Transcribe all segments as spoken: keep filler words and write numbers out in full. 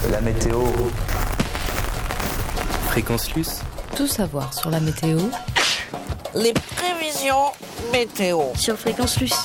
La météo. Fréquence Luce. Tout savoir sur la météo. Les prévisions météo Sur Fréquence Luce.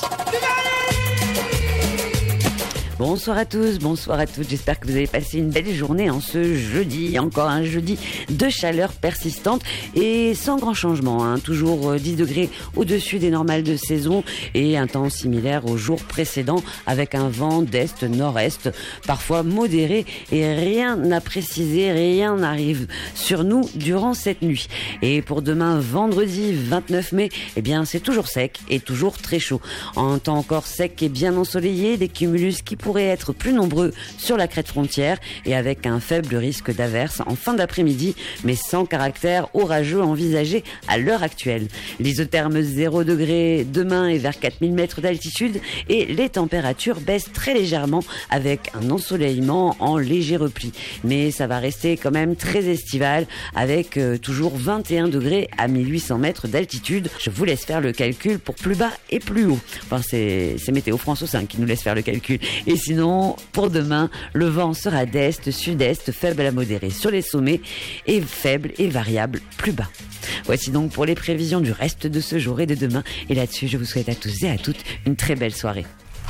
Bonsoir à tous, bonsoir à toutes, j'espère que vous avez passé une belle journée en ce jeudi, encore un jeudi de chaleur persistante et sans grand changement, hein. Toujours dix degrés au-dessus des normales de saison et un temps similaire aux jours précédents avec un vent d'est-nord-est, parfois modéré et rien à préciser, rien n'arrive sur nous durant cette nuit. Et pour demain, vendredi vingt-neuf mai, eh bien c'est toujours sec et toujours très chaud. En temps encore sec et bien ensoleillé, des cumulus qui pourraient être plus nombreux sur la crête frontière et avec un faible risque d'averse en fin d'après-midi, mais sans caractère orageux envisagé à l'heure actuelle. L'isotherme zéro degré demain est vers quatre mille mètres d'altitude et les températures baissent très légèrement avec un ensoleillement en léger repli. Mais ça va rester quand même très estival avec euh, toujours vingt et un degrés à mille huit cents mètres d'altitude. Je vous laisse faire le calcul pour plus bas et plus haut. Enfin, c'est, c'est Météo France au cinq qui nous laisse faire le calcul. Et sinon, pour demain, le vent sera d'est, sud-est, faible à modéré sur les sommets et faible et variable plus bas. Voici donc pour les prévisions du reste de ce jour et de demain. Et là-dessus, je vous souhaite à tous et à toutes une très belle soirée.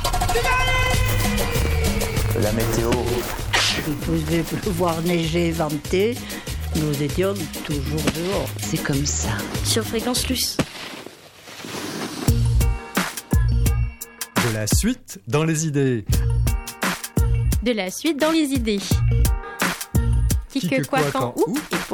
La météo. Il faisait pleuvoir, neiger, vanter. Nous étions toujours dehors. C'est comme ça. Sur Fréquence Luce. De la suite dans les idées. De la suite dans les idées. Qui, que, quoi, quand, où et